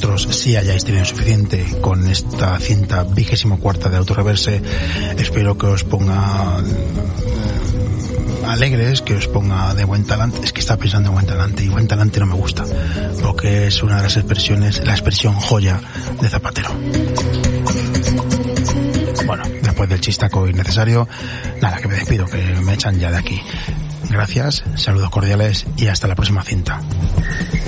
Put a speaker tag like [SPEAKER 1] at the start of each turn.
[SPEAKER 1] vosotros sí hayáis tenido suficiente con esta cinta 24ª de Autorreverse. Espero que os ponga alegres, que os ponga de buen talante. Es que estaba pensando en buen talante, y buen talante no me gusta, porque es una de las expresiones, la expresión joya de Zapatero. Bueno, después del chistaco innecesario, nada, que me despido, que me echan ya de aquí. Gracias, saludos cordiales y hasta la próxima cinta.